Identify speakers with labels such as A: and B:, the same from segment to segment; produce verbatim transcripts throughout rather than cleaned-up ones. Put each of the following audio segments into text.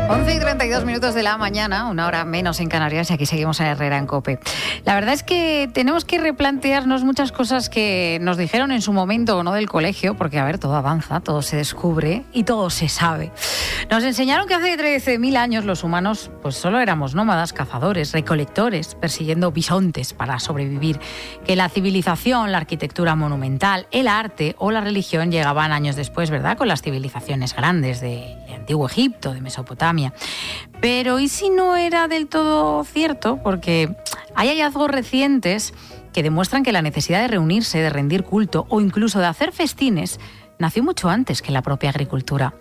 A: once y treinta y dos minutos de la mañana, una hora menos en Canarias, y aquí seguimos en Herrera en COPE. La verdad es que tenemos que replantearnos muchas cosas que nos dijeron en su momento o no del colegio, porque, a ver, todo avanza, todo se descubre y todo se sabe. Nos enseñaron que hace trece mil años los humanos pues solo éramos nómadas, cazadores, recolectores, persiguiendo bisontes para sobrevivir, que la civilización, la arquitectura monumental, el arte o la religión llegaban años después, ¿verdad?, con las civilizaciones grandes de, de Antiguo Egipto, de Mesopotamia. Pero ¿y si no era del todo cierto? Porque hay hallazgos recientes que demuestran que la necesidad de reunirse, de rendir culto o incluso de hacer festines nació mucho antes que la propia agricultura.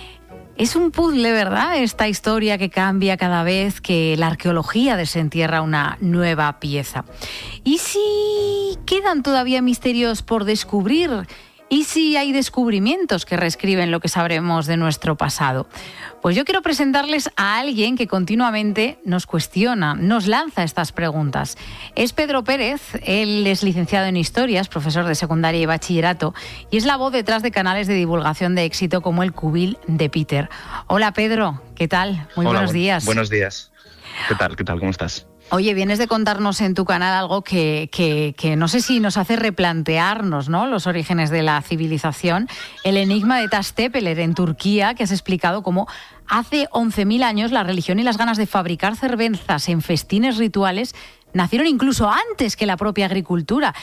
A: Es un puzzle, ¿verdad?, esta historia que cambia cada vez que la arqueología desentierra una nueva pieza. ¿Y si quedan todavía misterios por descubrir? ¿Y si hay descubrimientos que reescriben lo que sabremos de nuestro pasado? Pues yo quiero presentarles a alguien que continuamente nos cuestiona, nos lanza estas preguntas. Es Pedro Pérez, él es licenciado en Historias, profesor de secundaria y bachillerato, y es la voz detrás de canales de divulgación de éxito como el Cubil de Peter. Hola Pedro, ¿qué tal? Muy
B: Hola,
A: buenos días.
B: Buenos días. ¿Qué tal? ¿Qué tal? ¿Cómo estás?
A: Oye, vienes de contarnos en tu canal algo que, que, que no sé si nos hace replantearnos, ¿no?, los orígenes de la civilización. El enigma de Tas Tepeler en Turquía, que has explicado cómo hace once mil años la religión y las ganas de fabricar cervezas en festines rituales nacieron incluso antes que la propia agricultura.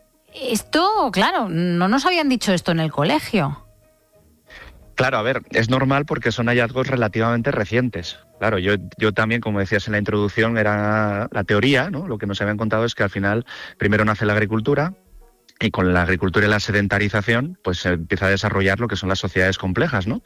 A: Esto, claro, no nos habían dicho esto en el colegio.
B: Claro, a ver, es normal porque son hallazgos relativamente recientes. Claro, yo, yo también, como decías en la introducción, era la teoría, ¿no? Lo que nos habían contado es que al final primero nace la agricultura y con la agricultura y la sedentarización pues se empieza a desarrollar lo que son las sociedades complejas, ¿no?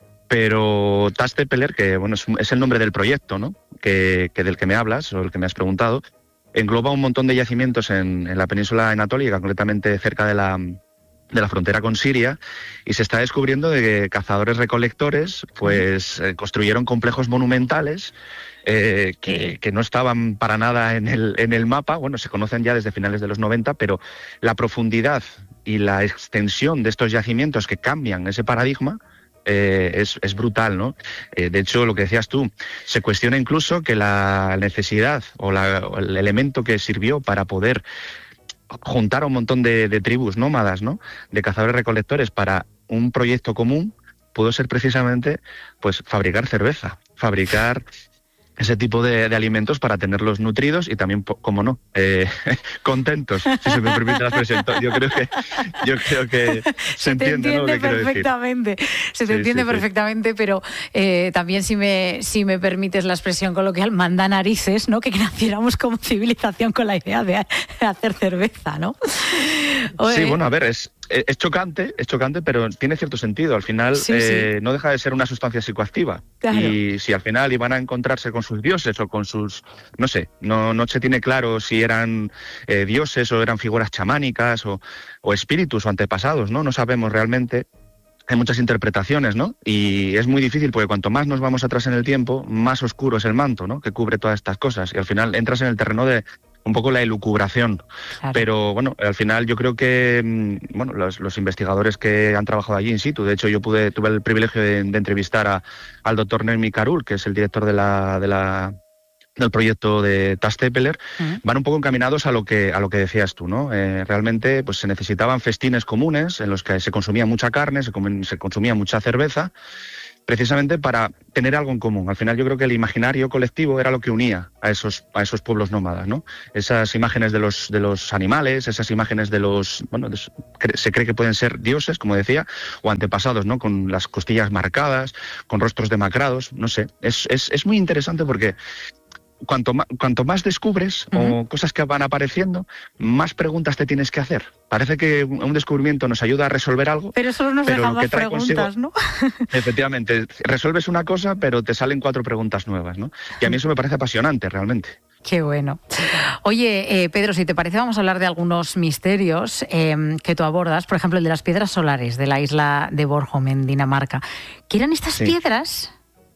B: Pero Tas Tepeler, que bueno, es, es el nombre del proyecto, ¿no?, que, que del que me hablas o el que me has preguntado, engloba un montón de yacimientos en, en la península anatólica, concretamente cerca de la... de la frontera con Siria, y se está descubriendo de que cazadores recolectores pues eh, construyeron complejos monumentales eh, que, que no estaban para nada en el, en el mapa. Bueno, se conocen ya desde finales de los noventa, pero la profundidad y la extensión de estos yacimientos que cambian ese paradigma Eh, es, es brutal, ¿no? Eh, de hecho, lo que decías tú, se cuestiona incluso que la necesidad o, la, o el elemento que sirvió para poder juntar a un montón de, de tribus nómadas, ¿no?, de cazadores-recolectores para un proyecto común, pudo ser precisamente pues fabricar cerveza, fabricar ese tipo de, de alimentos para tenerlos nutridos y también, como no, eh, contentos, si se me permite la expresión. Yo creo que, yo creo que se,
A: se
B: entiende,
A: entiende,
B: ¿no?, lo que quiero
A: perfectamente,
B: decir.
A: se te
B: sí,
A: entiende
B: sí,
A: perfectamente, sí. Pero eh, también si me, si me permites la expresión coloquial, manda narices, ¿no?, que naciéramos como civilización con la idea de hacer cerveza, ¿no? Oye,
B: sí, bueno, a ver, es... Es chocante, es chocante, pero tiene cierto sentido. Al final
A: sí,
B: eh,
A: sí.
B: no deja de ser una sustancia psicoactiva.
A: Claro.
B: Y si al final iban a encontrarse con sus dioses o con sus... No sé, no, no se tiene claro si eran eh, dioses o eran figuras chamánicas o, o espíritus o antepasados, ¿no? No sabemos realmente. Hay muchas interpretaciones, ¿no? Y es muy difícil porque cuanto más nos vamos atrás en el tiempo, más oscuro es el manto, ¿no?, que cubre todas estas cosas. Y al final entras en el terreno de un poco la elucubración. Claro. Pero bueno, al final yo creo que bueno, los, los investigadores que han trabajado allí in situ, de hecho yo pude tuve el privilegio de, de entrevistar a, al doctor Nermi Karul, que es el director de la, de la del proyecto de Tas Tepeler, uh-huh. van un poco encaminados a lo que a lo que decías tú, ¿no? Eh, realmente pues se necesitaban festines comunes en los que se consumía mucha carne, se, comen, se consumía mucha cerveza, precisamente para tener algo en común. Al final yo creo que el imaginario colectivo era lo que unía a esos a esos pueblos nómadas, ¿no? Esas imágenes de los de los animales, esas imágenes de los, bueno, de, se cree que pueden ser dioses, como decía, o antepasados, ¿no?, con las costillas marcadas, con rostros demacrados, no sé. Es es es muy interesante porque Cuanto más, cuanto más descubres uh-huh. o cosas que van apareciendo, más preguntas te tienes que hacer. Parece que un descubrimiento nos ayuda a resolver algo,
A: pero solo nos deja más preguntas,
B: consigo,
A: ¿no?
B: Efectivamente, resuelves una cosa, pero te salen cuatro preguntas nuevas, ¿no? Y a mí eso me parece apasionante, realmente.
A: Qué bueno. Oye, eh, Pedro, si te parece, vamos a hablar de algunos misterios eh, que tú abordas, por ejemplo, el de las piedras solares de la isla de Bornholm, en Dinamarca. ¿Qué eran estas sí. piedras?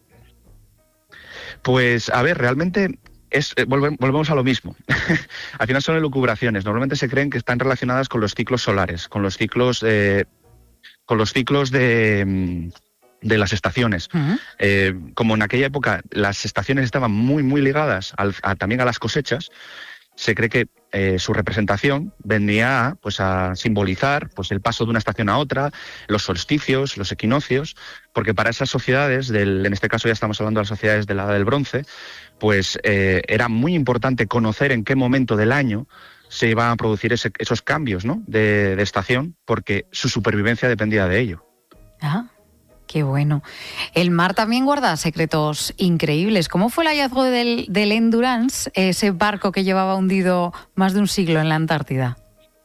B: Pues, a ver, realmente es, eh, volve, volvemos a lo mismo. Al final son elucubraciones. Normalmente se creen que están relacionadas con los ciclos solares, con los ciclos, eh, con los ciclos de, de las estaciones. Uh-huh. Eh, como en aquella época las estaciones estaban muy, muy ligadas al, a, también a las cosechas, se cree que eh, su representación venía a, pues, a simbolizar pues, el paso de una estación a otra, los solsticios, los equinoccios, porque para esas sociedades, del, en este caso ya estamos hablando de las sociedades de la Edad del Bronce, pues eh, era muy importante conocer en qué momento del año se iban a producir ese, esos cambios, ¿no? de, de estación, porque su supervivencia dependía de ello.
A: Ah. Qué bueno. El mar también guarda secretos increíbles. ¿Cómo fue el hallazgo del, del Endurance, ese barco que llevaba hundido más de un siglo en la Antártida?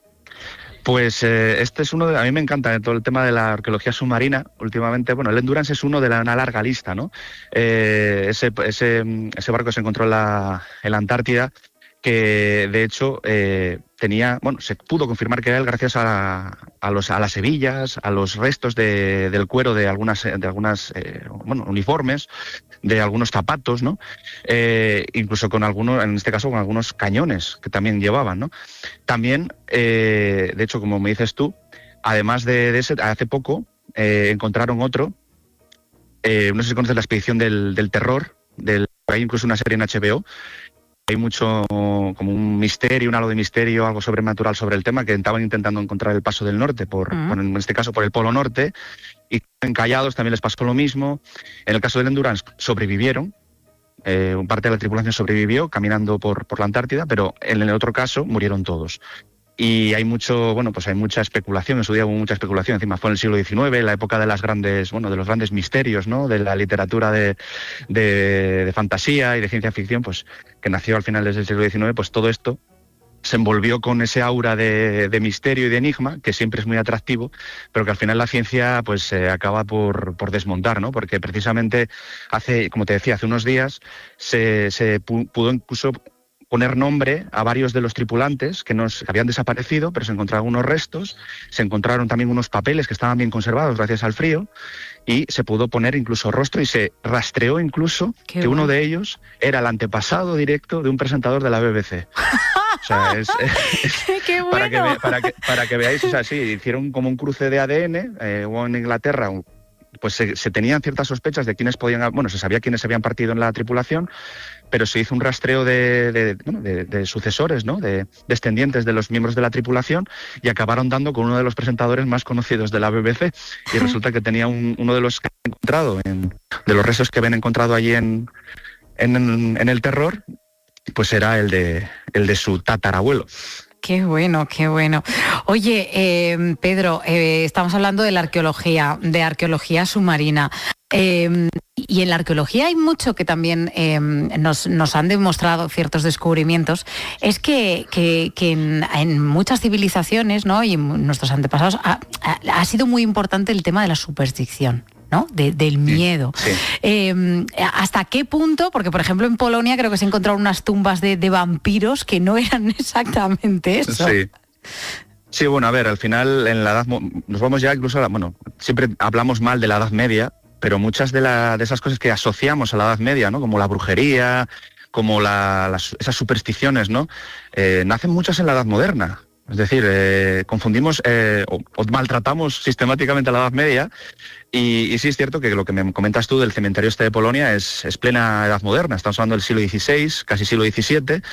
B: Pues eh, este es uno de... A mí me encanta todo el tema de la arqueología submarina. Últimamente, bueno, el Endurance es uno de la, una larga lista, ¿no? Eh, ese, ese, ese barco se encontró en la, en la Antártida, que de hecho eh, tenía, bueno, se pudo confirmar que era él gracias a, a, los, a las hebillas, a los restos de, del cuero de algunas, de algunas eh, bueno, uniformes, de algunos zapatos, ¿no? Eh, incluso con algunos, en este caso con algunos cañones que también llevaban, ¿no? También, eh, de hecho, como me dices tú, además de, de ese, hace poco eh, encontraron otro, eh, no sé si conoces la expedición del, del terror, del, hay incluso una serie en H B O. Hay mucho como un misterio, un halo de misterio, algo sobrenatural sobre el tema, que estaban intentando encontrar el paso del norte, por, uh-huh. por en este caso por el Polo Norte, y en Callados también les pasó lo mismo. En el caso del Endurance sobrevivieron, eh, parte de la tripulación sobrevivió caminando por, por la Antártida, pero en el otro caso murieron todos. Y hay mucho, bueno, pues hay mucha especulación, en su día hubo mucha especulación, encima fue en el siglo diecinueve, la época de las grandes, bueno, de los grandes misterios, ¿no? De la literatura de, de, de fantasía y de ciencia ficción, pues que nació al final del siglo diecinueve, pues todo esto se envolvió con ese aura de, de misterio y de enigma, que siempre es muy atractivo, pero que al final la ciencia pues eh, acaba por, por desmontar, ¿no? Porque precisamente hace, como te decía, hace unos días se, se pudo incluso poner nombre a varios de los tripulantes que, nos, que habían desaparecido, pero se encontraron unos restos, se encontraron también unos papeles que estaban bien conservados gracias al frío, y se pudo poner incluso rostro y se rastreó incluso Qué que bueno. uno de ellos era el antepasado directo de un presentador de la B B C. O sea, es, es, es
A: Qué bueno.
B: para, que ve, para, que, para que veáis, o sea, sí, hicieron como un cruce de A D N, eh, hubo en Inglaterra un, pues se, se tenían ciertas sospechas de quiénes podían, bueno, se sabía quiénes habían partido en la tripulación, pero se hizo un rastreo de, de, bueno, de, de sucesores, ¿no? De descendientes de los miembros de la tripulación, y acabaron dando con uno de los presentadores más conocidos de la B B C, y resulta que tenía un, uno de los que han encontrado, en, de los restos que habían encontrado allí en, en, en el terror, pues era el de, el de su tatarabuelo.
A: Qué bueno, qué bueno. Oye, eh, Pedro, eh, estamos hablando de la arqueología, de arqueología submarina. Eh, y en la arqueología hay mucho que también eh, nos, nos han demostrado ciertos descubrimientos. Es que, que, que en, en muchas civilizaciones, ¿no? Y en nuestros antepasados ha, ha, ha sido muy importante el tema de la superstición, ¿no? De, del miedo. Sí, sí. Eh, ¿Hasta qué punto? Porque, por ejemplo, en Polonia creo que se encontraron unas tumbas de, de vampiros que no eran exactamente eso.
B: Sí. Sí, bueno, a ver, al final en la edad... Nos vamos ya incluso a la... Bueno, siempre hablamos mal de la Edad Media, pero muchas de, la, de esas cosas que asociamos a la Edad Media, ¿no? Como la brujería, como la, las, esas supersticiones, ¿no? Eh, nacen muchas en la Edad Moderna. Es decir, eh, confundimos eh, o, o maltratamos sistemáticamente a la Edad Media, y, y sí es cierto que lo que me comentas tú del cementerio este de Polonia es, es plena Edad Moderna. Estamos hablando del siglo dieciséis, casi siglo diecisiete,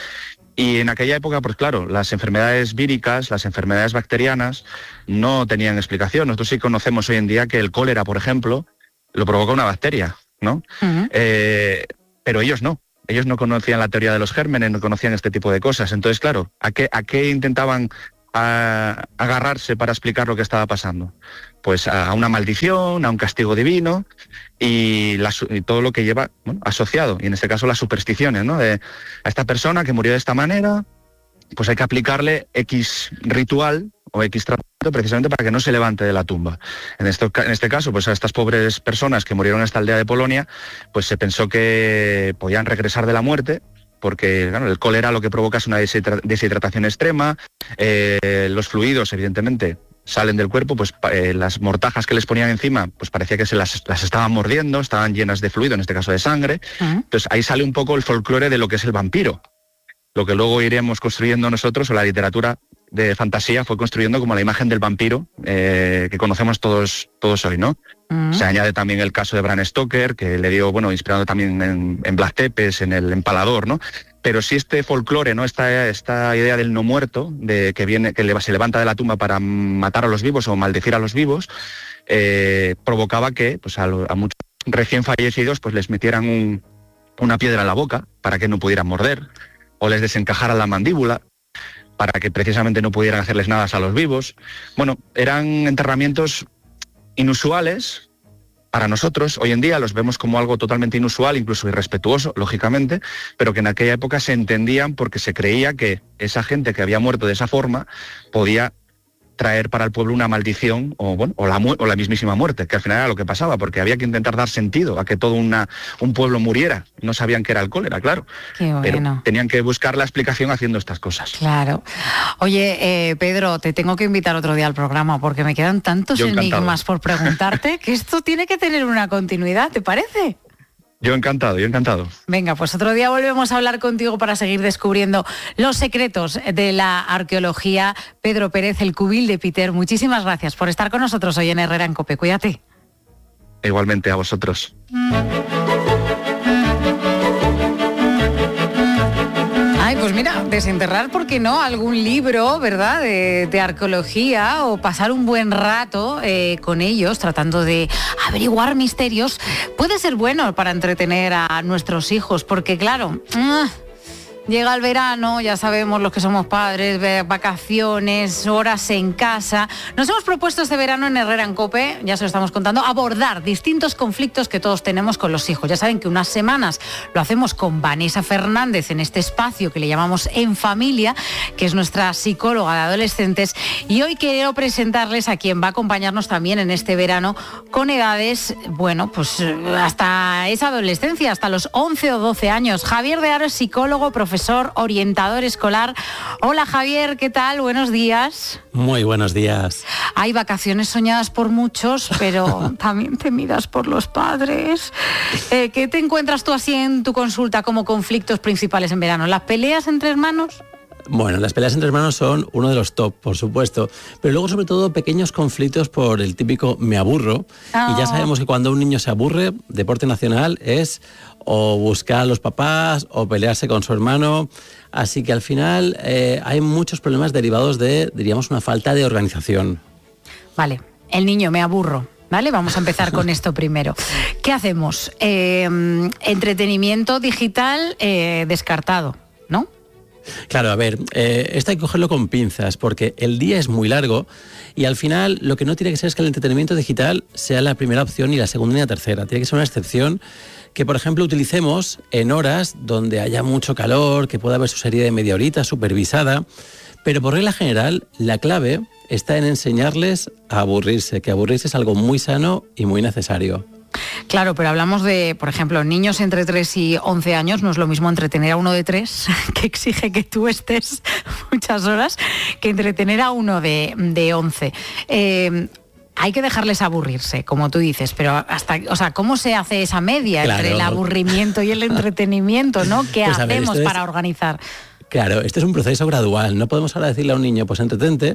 B: y en aquella época, pues claro, las enfermedades víricas, las enfermedades bacterianas no tenían explicación. Nosotros sí conocemos hoy en día que el cólera, por ejemplo, lo provoca una bacteria, ¿no? Uh-huh. Eh, pero ellos no. Ellos no conocían la teoría de los gérmenes, no conocían este tipo de cosas. Entonces, claro, ¿a qué, a qué intentaban a, agarrarse para explicar lo que estaba pasando? Pues a una maldición, a un castigo divino y, la, y todo lo que lleva, bueno, asociado, y en este caso las supersticiones, ¿no? De, a esta persona que murió de esta manera, pues hay que aplicarle X ritual o X tratamiento precisamente para que no se levante de la tumba. En, esto, en este caso, pues a estas pobres personas que murieron en esta aldea de Polonia, pues se pensó que podían regresar de la muerte, porque claro, el cólera lo que provoca es una deshidratación extrema, eh, los fluidos, evidentemente, salen del cuerpo, pues eh, las mortajas que les ponían encima, pues parecía que se las, las estaban mordiendo, estaban llenas de fluido, en este caso de sangre. Uh-huh. Entonces ahí sale un poco el folclore de lo que es el vampiro, lo que luego iremos construyendo nosotros, o la literatura de fantasía fue construyendo como la imagen del vampiro eh, que conocemos todos, todos hoy, ¿no? Uh-huh. Se añade también el caso de Bram Stoker, que le dio, bueno, inspirado también en, en Blas Tepes, en El Empalador, ¿no? Pero sí este folclore, ¿no? Esta, esta idea del no muerto, de que viene, que se levanta de la tumba para matar a los vivos o maldecir a los vivos, eh, provocaba que pues, a, a muchos recién fallecidos pues les metieran un, una piedra en la boca para que no pudieran morder, o les desencajaran la mandíbula para que precisamente no pudieran hacerles nada a los vivos. Bueno, eran enterramientos inusuales para nosotros. Hoy en día los vemos como algo totalmente inusual, incluso irrespetuoso, lógicamente, pero que en aquella época se entendían porque se creía que esa gente que había muerto de esa forma podía traer para el pueblo una maldición o, bueno, o, la, o la mismísima muerte, que al final era lo que pasaba, porque había que intentar dar sentido a que todo una, un pueblo muriera. No sabían que era el cólera, claro.
A: Qué bueno.
B: Pero tenían que buscar la explicación haciendo estas cosas.
A: Claro. Oye, eh, Pedro, te tengo que invitar otro día al programa porque me quedan tantos enigmas por preguntarte que esto tiene que tener una continuidad, ¿te parece?
B: Yo encantado, yo encantado.
A: Venga, pues otro día volvemos a hablar contigo para seguir descubriendo los secretos de la arqueología. Pedro Pérez, el Cubil de Peter, muchísimas gracias por estar con nosotros hoy en Herrera en COPE. Cuídate.
B: Igualmente a vosotros.
A: Ay, pues mira, desenterrar, ¿por qué no? Algún libro, ¿verdad?, de, de arqueología, o pasar un buen rato eh, con ellos tratando de averiguar misterios. Puede ser bueno para entretener a nuestros hijos, porque claro, ¡ah! Llega el verano, ya sabemos los que somos padres, vacaciones, horas en casa. Nos hemos propuesto este verano en Herrera en COPE, ya se lo estamos contando, abordar distintos conflictos que todos tenemos con los hijos. Ya saben que unas semanas lo hacemos con Vanessa Fernández en este espacio que le llamamos En Familia, que es nuestra psicóloga de adolescentes. Y hoy quiero presentarles a quien va a acompañarnos también en este verano con edades, bueno, pues hasta esa adolescencia, hasta los once o doce años. Javier de Aro es psicólogo, profesor, orientador escolar. Hola Javier, ¿qué tal? Buenos días.
C: Muy buenos días.
A: Hay vacaciones soñadas por muchos, pero también temidas por los padres. Eh, ¿Qué te encuentras tú así en tu consulta como conflictos principales en verano? ¿Las peleas entre hermanos?
C: Bueno, las peleas entre hermanos son uno de los top, por supuesto, pero luego sobre todo pequeños conflictos por el típico me aburro. Oh. Y ya sabemos que cuando un niño se aburre, deporte nacional es o buscar a los papás o pelearse con su hermano. Así que al final eh, hay muchos problemas derivados de, diríamos, una falta de organización.
A: Vale, el niño me aburro. Vale, vamos a empezar con esto primero. ¿Qué hacemos? Eh, entretenimiento digital eh, descartado, ¿no?
C: Claro, a ver, eh, esto hay que cogerlo con pinzas porque el día es muy largo y al final lo que no tiene que ser es que el entretenimiento digital sea la primera opción y la segunda y la tercera. Tiene que ser una excepción que, por ejemplo, utilicemos en horas donde haya mucho calor, que pueda haber su serie de media horita supervisada, pero por regla general la clave está en enseñarles a aburrirse, que aburrirse es algo muy sano y muy necesario.
A: Claro, pero hablamos de, por ejemplo, niños entre tres y once años, no es lo mismo entretener a uno de tres, que exige que tú estés muchas horas, que entretener a uno de, de once. Eh, hay que dejarles aburrirse, como tú dices, pero hasta, o sea, ¿cómo se hace esa media claro. entre el aburrimiento y el entretenimiento, ¿no? ¿Qué pues hacemos ver, para es... organizar?
C: Claro, este es un proceso gradual. No podemos ahora decirle a un niño, pues entretente,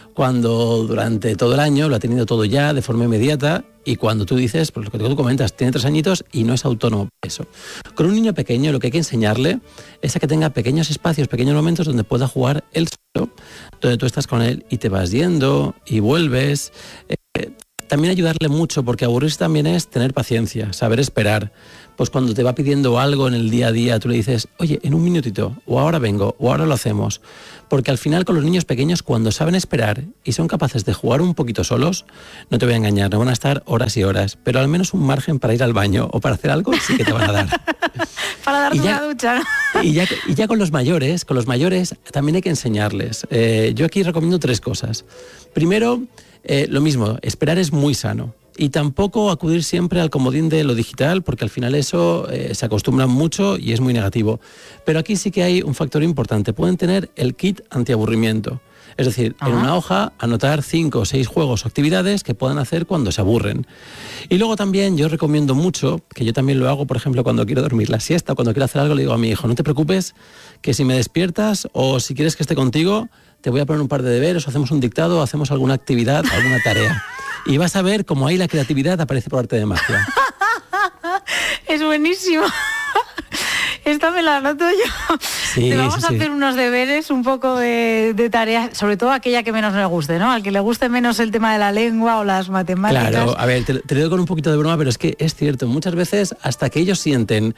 C: cuando durante todo el año lo ha tenido todo ya de forma inmediata y cuando tú dices, pues lo que tú comentas, tiene tres añitos y no es autónomo eso. Con un niño pequeño lo que hay que enseñarle es a que tenga pequeños espacios, pequeños momentos donde pueda jugar él solo, donde tú estás con él y te vas yendo y vuelves. Eh, también ayudarle mucho, porque aburrirse también es tener paciencia, saber esperar. Pues cuando te va pidiendo algo en el día a día, tú le dices, oye, en un minutito, o ahora vengo, o ahora lo hacemos. Porque al final con los niños pequeños, cuando saben esperar y son capaces de jugar un poquito solos, no te voy a engañar, no van a estar horas y horas, pero al menos un margen para ir al baño o para hacer algo sí que te van a dar.
A: Para darte una ducha.
C: y, ya, y ya con los mayores, con los mayores también hay que enseñarles. Eh, yo aquí recomiendo tres cosas. Primero, eh, lo mismo, esperar es muy sano. Y tampoco acudir siempre al comodín de lo digital, porque al final eso eh, se acostumbran mucho y es muy negativo. Pero aquí sí que hay un factor importante. Pueden tener el kit antiaburrimiento. Es decir, Ajá. en una hoja anotar cinco o seis juegos o actividades que puedan hacer cuando se aburren. Y luego también yo recomiendo mucho, que yo también lo hago, por ejemplo, cuando quiero dormir la siesta o cuando quiero hacer algo, le digo a mi hijo, no te preocupes, que si me despiertas o si quieres que esté contigo, te voy a poner un par de deberes, o hacemos un dictado, o hacemos alguna actividad, alguna tarea. Y vas a ver cómo ahí la creatividad aparece por arte de magia.
A: Es buenísimo. Esta me la anoto yo.
C: Sí,
A: Te vamos
C: sí,
A: a
C: sí.
A: hacer unos deberes, un poco de, de tareas, sobre todo aquella que menos me guste, ¿no? Al que le guste menos el tema de la lengua o las matemáticas.
C: Claro, a ver, te, te lo digo con un poquito de broma, pero es que es cierto, muchas veces hasta que ellos sienten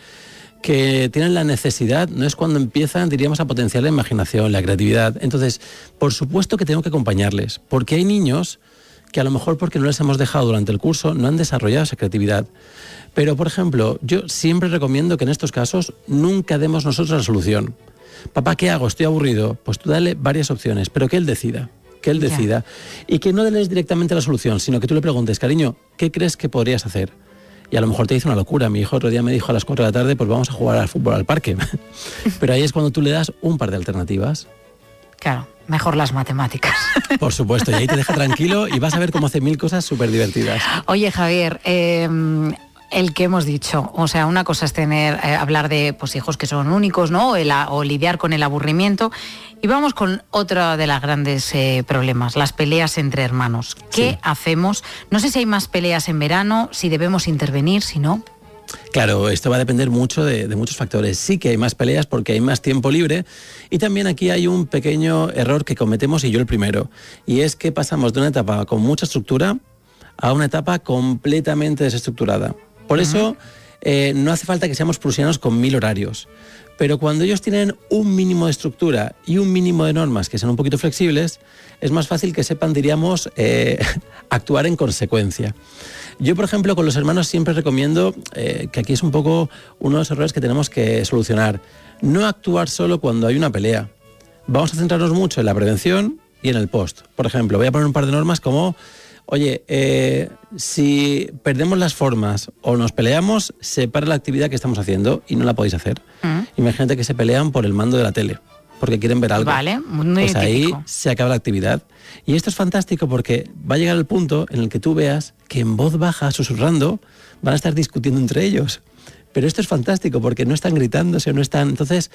C: que tienen la necesidad, no es cuando empiezan, diríamos, a potenciar la imaginación, la creatividad. Entonces, por supuesto que tengo que acompañarles, porque hay niños que a lo mejor porque no les hemos dejado durante el curso no han desarrollado esa creatividad. Pero, por ejemplo, yo siempre recomiendo que en estos casos nunca demos nosotros la solución. Papá, ¿qué hago? Estoy aburrido. Pues tú dale varias opciones, pero que él decida, que él decida. Ya. Y que no le des directamente la solución, sino que tú le preguntes, cariño, ¿qué crees que podrías hacer? Y a lo mejor te dice una locura. Mi hijo otro día me dijo a las cuatro de la tarde, pues vamos a jugar al fútbol al parque. Pero ahí es cuando tú le das un par de alternativas.
A: Claro, mejor las matemáticas.
C: Por supuesto, y ahí te deja tranquilo y vas a ver cómo hace mil cosas súper divertidas.
A: Oye, Javier, eh, el que hemos dicho, o sea, una cosa es tener, eh, hablar de pues, hijos que son únicos, ¿no? O, el, o lidiar con el aburrimiento. Y vamos con otro de los grandes eh, problemas, las peleas entre hermanos. ¿Qué sí. hacemos? No sé si hay más peleas en verano, si debemos intervenir, si no.
C: Claro, esto va a depender mucho de, de muchos factores. Sí que hay más peleas porque hay más tiempo libre y también aquí hay un pequeño error que cometemos y yo el primero. Y es que pasamos de una etapa con mucha estructura a una etapa completamente desestructurada. Por uh-huh. eso eh, no hace falta que seamos prusianos con mil horarios. Pero cuando ellos tienen un mínimo de estructura y un mínimo de normas que sean un poquito flexibles, es más fácil que sepan, diríamos, eh, actuar en consecuencia. Yo, por ejemplo, con los hermanos siempre recomiendo, eh, que aquí es un poco uno de los errores que tenemos que solucionar, no actuar solo cuando hay una pelea. Vamos a centrarnos mucho en la prevención y en el post. Por ejemplo, voy a poner un par de normas como, oye, eh, si perdemos las formas o nos peleamos, separa la actividad que estamos haciendo y no la podéis hacer. Mm. Imagínate que se pelean por el mando de la tele, porque quieren ver algo.
A: Vale, muy
C: pues ahí
A: típico.
C: Se acaba la actividad. Y esto es fantástico porque va a llegar el punto en el que tú veas que en voz baja, susurrando, van a estar discutiendo entre ellos. Pero esto es fantástico porque no están gritándose, no están... Entonces,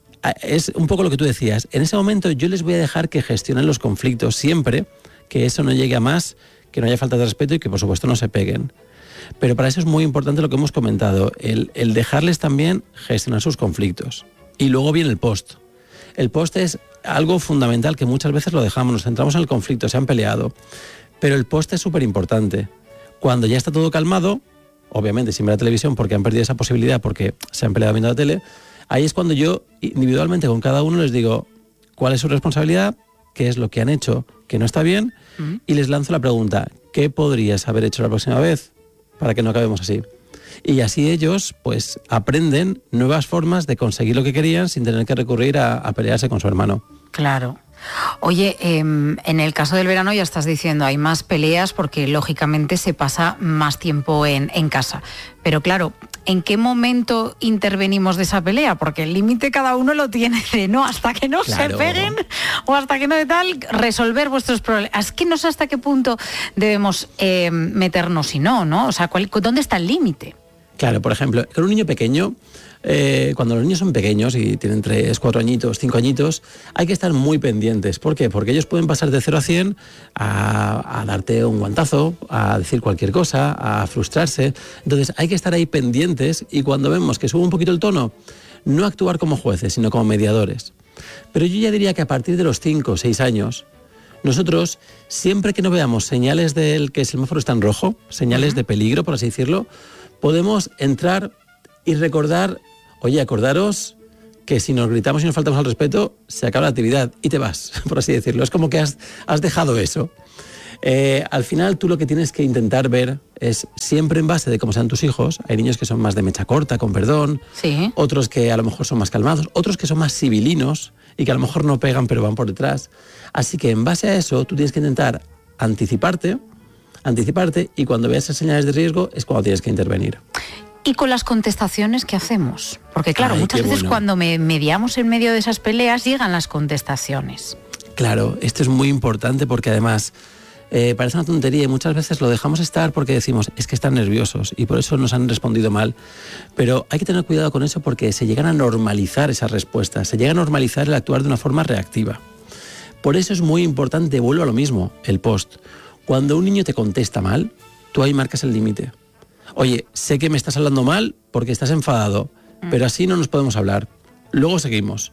C: es un poco lo que tú decías. En ese momento yo les voy a dejar que gestionen los conflictos siempre, que eso no llegue a más, que no haya falta de respeto y que por supuesto no se peguen. Pero para eso es muy importante lo que hemos comentado, el, el dejarles también gestionar sus conflictos. Y luego viene el post. El post es algo fundamental que muchas veces lo dejamos, nos centramos en el conflicto, se han peleado. Pero el post es súper importante. Cuando ya está todo calmado, obviamente sin ver la televisión porque han perdido esa posibilidad porque se han peleado viendo la tele, ahí es cuando yo individualmente con cada uno les digo cuál es su responsabilidad, qué es lo que han hecho que no está bien, uh-huh. y les lanzo la pregunta, ¿qué podrías haber hecho la próxima vez para que no acabemos así? Y así ellos pues aprenden nuevas formas de conseguir lo que querían sin tener que recurrir a, a pelearse con su hermano.
A: Claro. Oye, eh, en el caso del verano ya estás diciendo, hay más peleas porque lógicamente se pasa más tiempo en, en casa. Pero claro, ¿en qué momento intervenimos de esa pelea? Porque el límite cada uno lo tiene de no, hasta que no claro. se peguen o hasta que no de tal, resolver vuestros problemas. Es que no sé hasta qué punto debemos eh, meternos y no, ¿no? O sea, ¿cuál, ¿dónde está el límite?
C: Claro, por ejemplo, con un niño pequeño, eh, cuando los niños son pequeños y tienen tres, cuatro añitos, cinco añitos, hay que estar muy pendientes. ¿Por qué? Porque ellos pueden pasar de cero a cien a, a darte un guantazo, a decir cualquier cosa, a frustrarse. Entonces hay que estar ahí pendientes y cuando vemos que sube un poquito el tono, no actuar como jueces, sino como mediadores. Pero yo ya diría que a partir de los cinco o seis años, nosotros, siempre que no veamos señales del que el semáforo está en rojo, señales uh-huh. de peligro, por así decirlo, podemos entrar y recordar, oye, acordaros que si nos gritamos y nos faltamos al respeto, se acaba la actividad y te vas, por así decirlo. Es como que has, has dejado eso. Eh, al final tú lo que tienes que intentar ver es siempre en base de cómo sean tus hijos. Hay niños que son más de mecha corta, con perdón,
A: sí.
C: otros que a lo mejor son más calmados, otros que son más civilinos y que a lo mejor no pegan pero van por detrás. Así que en base a eso tú tienes que intentar anticiparte, anticiparte y cuando veas esas señales de riesgo es cuando tienes que intervenir.
A: ¿Y con las contestaciones qué hacemos? Porque claro,
C: Ay,
A: muchas veces
C: bueno.
A: cuando me mediamos en medio de esas peleas llegan las contestaciones.
C: Claro, esto es muy importante porque además eh, parece una tontería y muchas veces lo dejamos estar porque decimos es que están nerviosos y por eso nos han respondido mal. Pero hay que tener cuidado con eso porque se llegan a normalizar esas respuestas, se llega a normalizar el actuar de una forma reactiva. Por eso es muy importante, vuelvo a lo mismo, el post. Cuando un niño te contesta mal, tú ahí marcas el límite. Oye, sé que me estás hablando mal porque estás enfadado, mm. pero así no nos podemos hablar. Luego seguimos.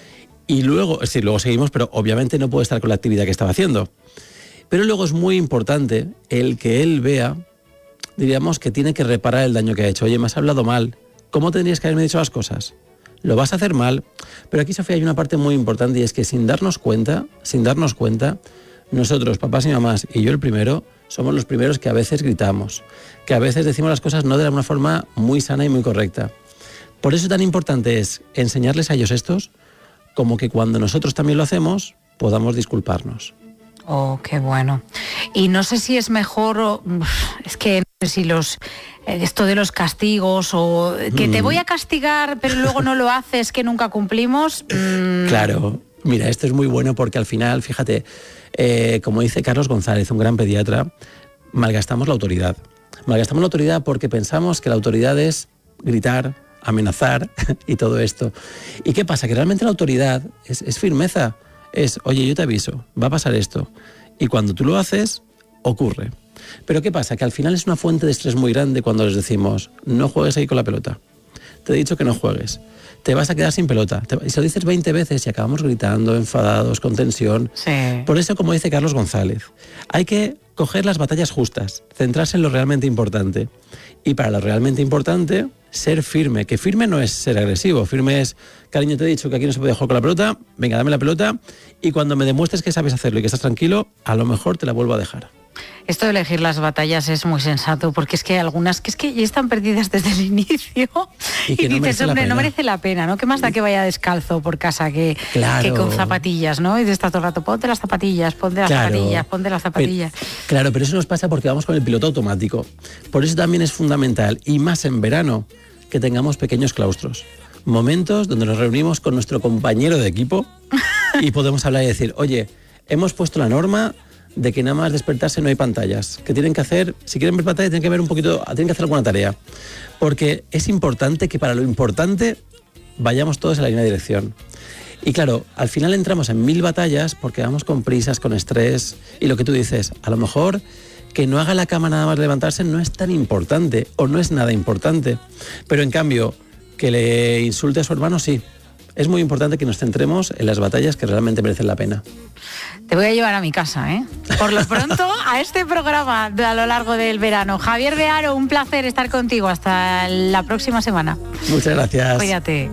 C: Y luego, sí, luego seguimos, pero obviamente no puedo estar con la actividad que estaba haciendo. Pero luego es muy importante el que él vea, diríamos, que tiene que reparar el daño que ha hecho. Oye, me has hablado mal. ¿Cómo tendrías que haberme dicho las cosas? Lo vas a hacer mal. Pero aquí, Sofía, hay una parte muy importante y es que sin darnos cuenta, sin darnos cuenta, nosotros, papás y mamás, y yo el primero, somos los primeros que a veces gritamos, que a veces decimos las cosas no de una forma muy sana y muy correcta. Por eso tan importante es enseñarles a ellos estos, como que cuando nosotros también lo hacemos, podamos disculparnos.
A: Oh, qué bueno. Y no sé si es mejor, o, es que no sé si los, esto de los castigos o que mm. te voy a castigar pero luego no lo haces, que nunca cumplimos. Mm.
C: Claro, mira, esto es muy bueno porque al final, fíjate, eh, como dice Carlos González, un gran pediatra, malgastamos la autoridad. Malgastamos la autoridad porque pensamos que la autoridad es gritar, amenazar y todo esto. ¿Y qué pasa? Que realmente la autoridad es, es firmeza. Es, oye, yo te aviso, va a pasar esto. Y cuando tú lo haces, ocurre. Pero ¿qué pasa? Que al final es una fuente de estrés muy grande cuando les decimos, no juegues ahí con la pelota. Te he dicho que no juegues. Te vas a quedar sin pelota. Te, y se lo dices veinte veces y acabamos gritando, enfadados, con tensión.
A: Sí.
C: Por eso, como dice Carlos González, hay que coger las batallas justas, centrarse en lo realmente importante. Y para lo realmente importante, ser firme. Que firme no es ser agresivo. Firme es, cariño, te he dicho que aquí no se puede jugar con la pelota, venga, dame la pelota, y cuando me demuestres que sabes hacerlo y que estás tranquilo, a lo mejor te la vuelvo a dejar.
A: Esto de elegir las batallas es muy sensato, porque es que hay algunas que es que ya están perdidas desde el inicio y, que y no dices, hombre, no merece la pena, ¿no? ¿Qué más da que vaya descalzo por casa que, claro. que con zapatillas, ¿no? Y de estar todo el rato, ponte las zapatillas, ponte las claro. zapatillas, ponte las zapatillas.
C: Pero, claro, pero eso nos pasa porque vamos con el piloto automático. Por eso también es fundamental, y más en verano, que tengamos pequeños claustros. Momentos donde nos reunimos con nuestro compañero de equipo y podemos hablar y decir, oye, hemos puesto la norma de que nada más despertarse no hay pantallas, que tienen que hacer, si quieren ver pantallas, tienen que ver un poquito, tienen que hacer alguna tarea, porque es importante que para lo importante vayamos todos en la misma dirección. Y claro, al final entramos en mil batallas porque vamos con prisas, con estrés, y lo que tú dices, a lo mejor que no haga la cama nada más levantarse no es tan importante, o no es nada importante, pero en cambio, que le insulte a su hermano, sí. Es muy importante que nos centremos en las batallas que realmente merecen la pena.
A: Te voy a llevar a mi casa, ¿eh? Por lo pronto, a este programa a lo largo del verano. Javier de Haro, un placer estar contigo. Hasta la próxima semana.
C: Muchas gracias.
A: Cuídate.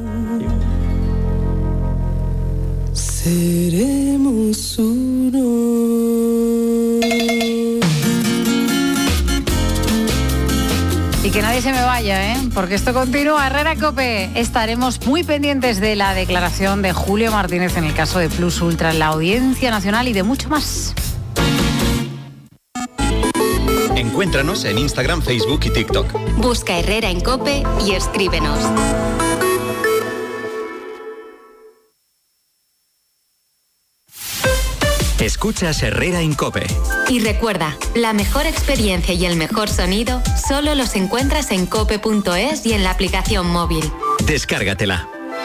D: Seremos uno.
A: Y que nadie se me vaya, ¿eh? Porque esto continúa. Herrera Cope. Estaremos muy pendientes de la declaración de Julio Martínez en el caso de Plus Ultra en la Audiencia Nacional y de mucho más.
E: Encuéntranos en Instagram, Facebook y TikTok.
F: Busca Herrera en Cope y escríbenos.
E: Escuchas Herrera en Cope.
F: Y recuerda, la mejor experiencia y el mejor sonido solo los encuentras en cope punto es y en la aplicación móvil.
E: Descárgatela.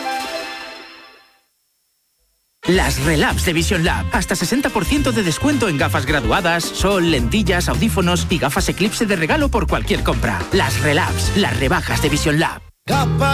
G: Las Relabs de Vision Lab. Hasta sesenta por ciento de descuento en gafas graduadas, sol, lentillas, audífonos y gafas Eclipse de regalo por cualquier compra. Las Relabs, las rebajas de Vision Lab.